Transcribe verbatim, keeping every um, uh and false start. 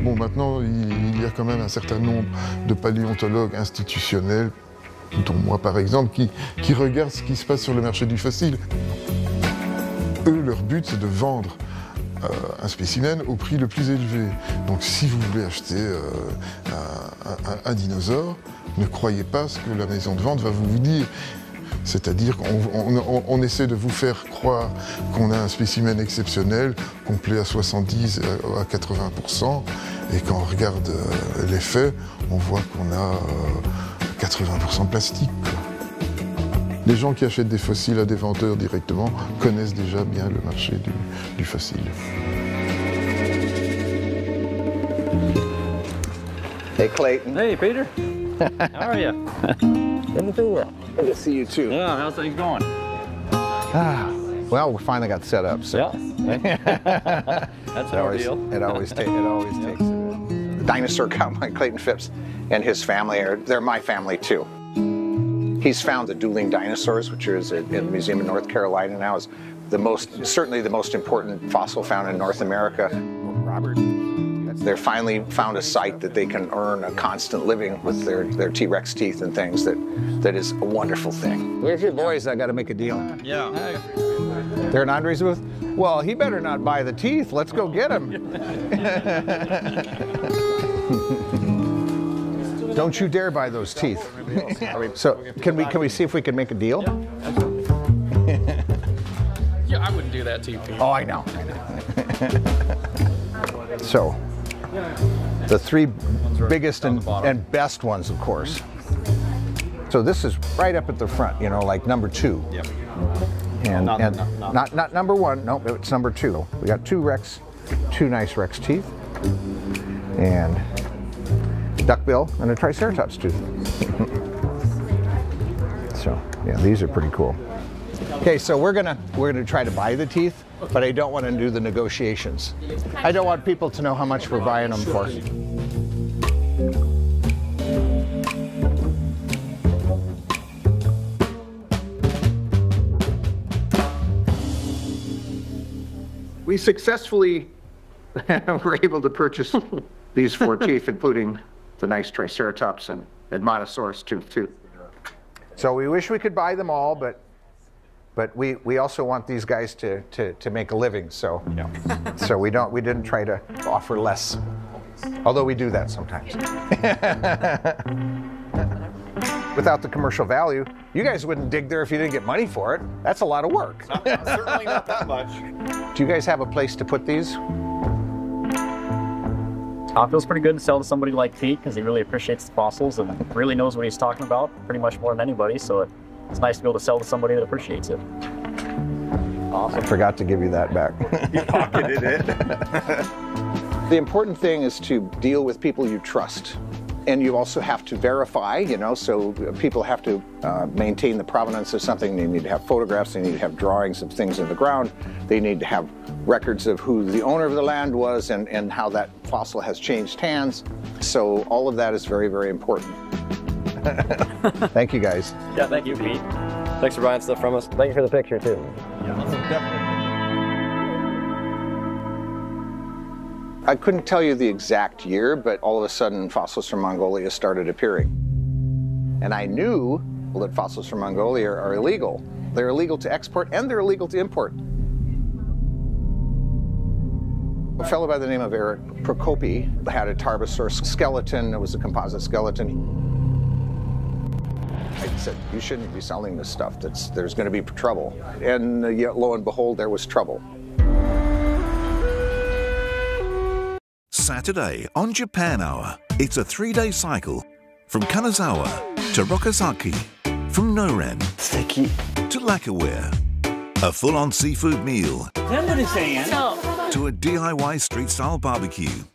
Bon, maintenant, il y a quand même un certain nombre de paléontologues institutionnels, dont moi par exemple, qui, qui regardent ce qui se passe sur le marché du fossile. Eux, leur but, c'est de vendre euh, un spécimen au prix le plus élevé. Donc si vous voulez acheter euh, un, un, un dinosaure, ne croyez pas ce que la maison de vente va vous dire. C'est-à-dire qu'on on, on, on essaie de vous faire croire qu'on a un spécimen exceptionnel, complet à soixante-dix à quatre-vingts pour cent, et quand on regarde euh, les faits, on voit qu'on a euh, quatre-vingts pour cent de plastique, quoi. Les gens qui achètent des fossiles à des vendeurs directement connaissent déjà bien le marché du, du fossile. Hey Clayton. Hey Peter. How are you? Good to see you too. Yeah, how's things going? Ah, well, we finally got set up. So. Yeah. That's it our always, deal. It always, ta it always takes. The dinosaur cowboy Clayton Phipps and his family are they're my family too. He's found the dueling dinosaurs, which is at the Museum in North Carolina now, is the most, certainly the most important fossil found in North America. Robert, they finally found a site that they can earn a constant living with their, their T-Rex teeth and things. That that is a wonderful thing. Where's your boys? I got to make a deal. Yeah. They're in Andre's booth? Well, he better not buy the teeth. Let's go get him. Don't you dare buy those teeth. So can we can we see if we can make a deal? Yeah, absolutely. Yeah, I wouldn't do that to you, Pete. Oh, I know. I know. So the three biggest and, and best ones, of course. So this is right up at the front, you know, like number two. Yep. And, not, and not, not, not not number one. No, it's number two. We got two Rex, two nice Rex teeth, and duckbill and a Triceratops tooth. So yeah, these are pretty cool. Okay, so we're gonna we're gonna try to buy the teeth, but I don't want to do the negotiations. I don't want people to know how much we're buying them for. We successfully were able to purchase these four teeth, including the nice Triceratops and Edmontosaurus tooth too. So we wish we could buy them all, but but we we also want these guys to to to make a living. So Yeah. so we don't we didn't try to offer less, although we do that sometimes. Without the commercial value, you guys wouldn't dig there if you didn't get money for it. That's a lot of work. Not, certainly not that much. Do you guys have a place to put these? Uh, feels pretty good to sell to somebody like Pete because he really appreciates the fossils and really knows what he's talking about pretty much more than anybody. So it, it's nice to be able to sell to somebody that appreciates it. Awesome. I forgot to give you that back. You pocketed it. The important thing is to deal with people you trust. And you also have to verify, you know, so people have to uh, maintain the provenance of something. They need to have photographs, they need to have drawings of things in the ground, they need to have records of who the owner of the land was and, and how that fossil has changed hands. So all of that is very, very important. Thank you, guys. Yeah, thank you, Pete. Thanks for buying stuff from us. Thank you for the picture, too. Yeah, definitely. I couldn't tell you the exact year, but all of a sudden fossils from Mongolia started appearing. And I knew that fossils from Mongolia are illegal. They're illegal to export and they're illegal to import. A fellow by the name of Eric Prokopi had a Tarbosaurus skeleton. It was a composite skeleton. I said, you shouldn't be selling this stuff. That's, there's going to be trouble. And uh, yet, lo and behold, there was trouble. Saturday on Japan Hour, it's a three-day cycle from Kanazawa to Rokasaki, from Noren to Lacquerware, a full-on seafood meal to a D I Y street-style barbecue.